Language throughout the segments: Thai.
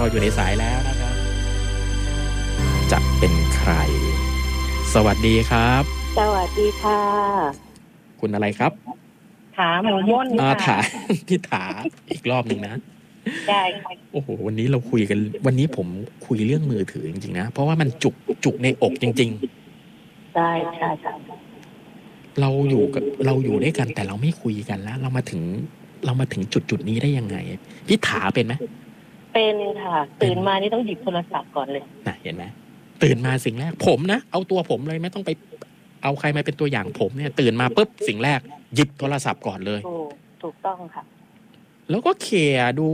ออยู่ในสายแล้วนะครับจะเป็นใครสวัสดีครับสวัสดีค่ะคุณอะไรครับถาหมูม่นค่ะถาพี่ถาอีกรอบหนึ่งนะได้ค่ะโอ้โหวันนี้เราคุยกันวันนี้ผมคุยเรื่องมือถือจริงๆนะเพราะว่ามันจุกในอกจริงๆได้ค่ะเราอยู่ด้วยกันแต่เราไม่คุยกันแล้วเรามาถึงจุดนี้ได้ยังไงพี่ถาเป็นไหมเป็นค่ะตื่นมานี่ต้องหยิบโทรศัพท์ก่อนเลยนะเห็นไหมตื่นมาสิ่งแรกผมนะเอาตัวผมเลยไม่ต้องไปเอาใครมาเป็นตัวอย่างผมเนี่ยตื่นมาปุ๊บสิ่งแรกหยิบโทรศัพท์ก่อนเลยถูกต้องค่ะแล้วก็เขี่ยดู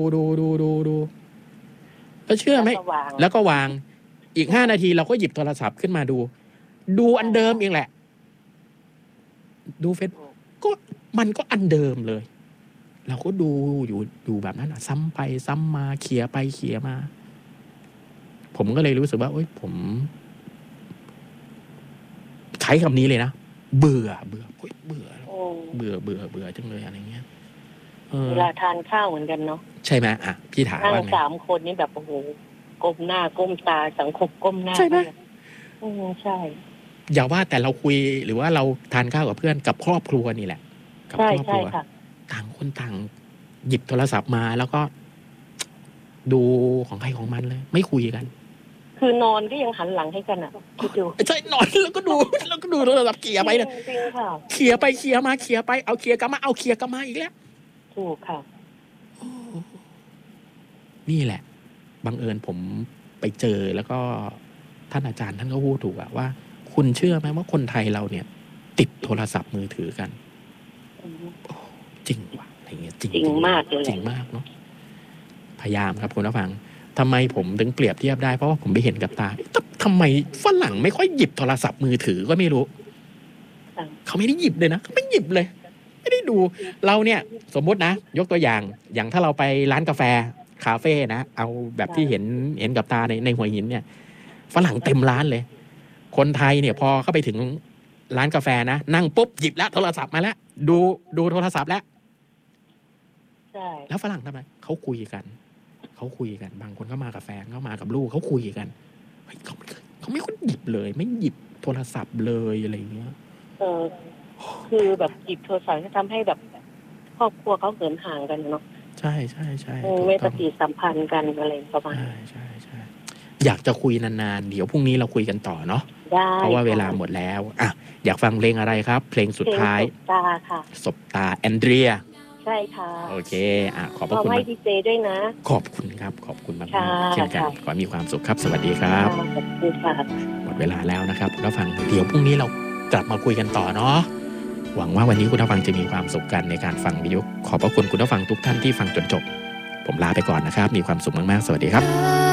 แล้วเชื่อไหมแล้วก็วางอีก5 นาทีเราก็หยิบโทรศัพท์ขึ้นมาดูอันเดิมเองแหละดูเฟซก็มันก็อันเดิมเลยเราก็ดูแบบนั้นซ้ำไปซ้ำมาเขี่ยไปเขี่ยมาผมก็เลยรู้สึกว่าโอ๊ยผมใช้คำนี้เลยนะเบื่อเบื่อจังเลยอะไรเงี้ยเวลาทานข้าวเหมือนกันเนาะใช่ไหมอ่ะพี่ถามว่าไง 3 คนนี่แบบโอ้โหก้มหน้าก้มตาสังคมก้มหน้าใช่ไหมใช่อย่าว่าแต่เราคุยหรือว่าเราทานข้าวกับเพื่อนกับครอบครัวนี่แหละกับครอบครัวต่างคนต่างหยิบโทรศัพท์มาแล้วก็ดูของใครของมันเลยไม่คุยกันคือนอนก็ยังหันหลังให้กันอ่ะคิดดูใช่นอนแล้วก็ดูโทรศัพท์เขี่ยไปเนี่ยเขี่ยไปเขี่ยมาเขี่ยไปเอาเขี่ยกลับมาเอาเขี่ยกลับมาอีกแล้วถูกค่ะนี่แหละบังเอิญผมไปเจอแล้วก็ท่านอาจารย์ท่านก็พูดถูกว่าคุณเชื่อไหมว่าคนไทยเราเนี่ยติดโทรศัพท์มือถือกันจริงว่ะอะไรเงี้ยจริงมากเลยจริงมากเนาะพยายามครับคุณผู้ฟังทำไมผมถึงเปรียบเทียบได้เพราะว่าผมไปเห็นกับตาทำไมฝรั่งไม่ค่อยหยิบโทรศัพท์มือถือก็ไม่รู้เขาไม่ได้หยิบเลยนะเขาไม่หยิบเลยไม่ได้ดูเราเนี่ยสมมตินะยกตัวอย่างถ้าเราไปร้านกาแฟคาเฟ่นะเอาแบบที่เห็นกับตาในหัวหินเนี่ยฝรั่งเต็มร้านเลยคนไทยเนี่ยพอเข้าไปถึงร้านกาแฟนะนั่งปุ๊บหยิบแล้วโทรศัพท์มาแล้วดูโทรศัพท์แล้วใช่แล้วฝรั่งทำไมเขาคุยกันบางคนก็มากับแฟนเขามากับลูกเขาคุยกันเขาไม่ค่อยหยิบเลยไม่หยิบโทรศัพท์เลยอะไรเงี้ยคือแบบหยิบโทรศัพท์จะทำให้แบบครอบครัวเขาเหินห่างกันเนาะใช่ไม่ปฏิสัมพันธ์กันอะไรประมาณใช่อยากจะคุยนานๆเดี๋ยวพรุ่งนี้เราคุยกันต่อเนาะเพราะว่าเวลาหมดแล้วอ่ะอยากฟังเพลงอะไรครับเพลงสุดท้ายสบตาค่ะสบตาแอนเดรียใช่ค่ะโอเคขอบพระคุณให้ดีเจด้วยนะขอบคุณครับขอบคุณมากเช่นกันขอมีความสุขครับสวัสดีครับหมดเวลาแล้วนะครับคุณผู้ฟังเดี๋ยวพรุ่งนี้เรากลับมาคุยกันต่อเนาะหวังว่าวันนี้คุณผู้ฟังจะมีความสุขกันในการฟังวิทยุขอบพระคุณคุณผู้ฟังทุกท่านที่ฟังจนจบผมลาไปก่อนนะครับมีความสุขมากๆสวัสดีครับ